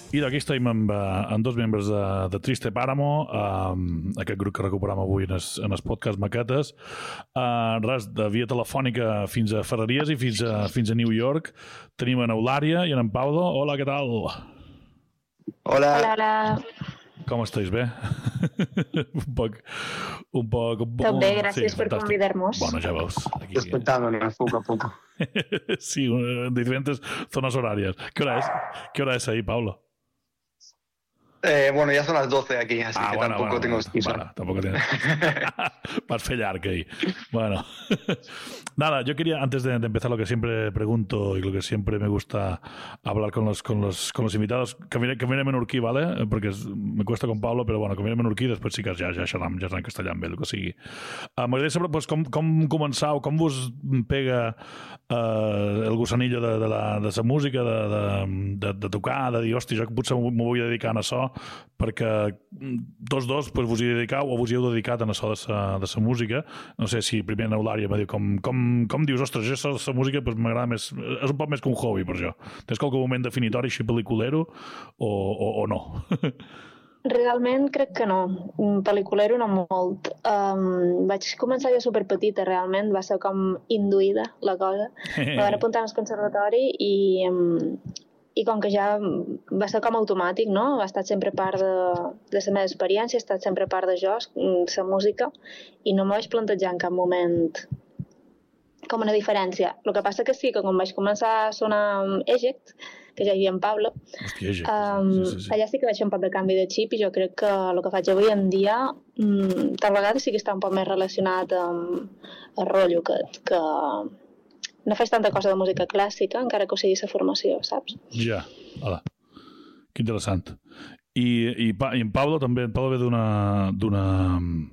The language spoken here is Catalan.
I d'aquí estem amb dos membres de Triste Páramo, aquest grup que recuperam avui en el podcast Maquetes. Res, de via telefònica fins a Ferreries i fins a New York. Tenim en Eulària i en Paulo. Hola, què tal? Hola. Hola. Com estàs? Bé? un poc... Tot bé, gràcies per convidar-nos. Bueno, ja veus. Aquí... Despertándonos poco a poco. Sí, en diferentes zonas horarias. ¿Qué hora es ahí, Paulo? Bueno, ya son las 12 aquí, así que bueno, tampoco tengo excusa. Bueno, tampoco tienes. Vas fer llarg ahí. Bueno. Nada, yo quería, antes de empezar, lo que siempre pregunto y lo que siempre me gusta hablar con los invitados, que viene menorquí, ¿vale? Porque me cuesta con Pablo, pero bueno, que viene menorquí, després sí que ja xerram en castellà amb ell, el que sigui. M'agradaria saber pues, com començau, com vos pega el gusanillo de la música, de tocar, de dir, hòstia, jo potser m'ho vull dedicar a això, perquè tots dos pues, vos hi dedicau o vos hi heu dedicat a això de la música. No sé si primer en Eulària va dir com dius, ostres, jo la música pues, m'agrada més, és un poc més que un hobby per jo. Tens qualque moment definitori així pel·liculero o no? Realment crec que no. Pel·liculero no molt. Vaig començar jo superpetita, realment. Va ser com induïda la cosa. Me van apuntar al conservatori i com que ja va ser com automàtic, no? Ha estat sempre part de la meva experiència, ha estat sempre part de jo, la música, i no m'ho vaig plantejar en cap moment com una diferència. El que passa que sí, que quan vaig començar a sonar Eject, que ja hi havia en Pablo, hòstia, Eject, sí. Allà sí que vaig fer un poc de canvi de xip i jo crec que el que faig avui en dia tal vegada sí que està un poc més relacionat amb el rotllo que no faig tanta cosa de música clàssica, encara que ho sigui la formació, saps? Ja, hola. Que interessant. I en Pablo també, en Pablo ve d'una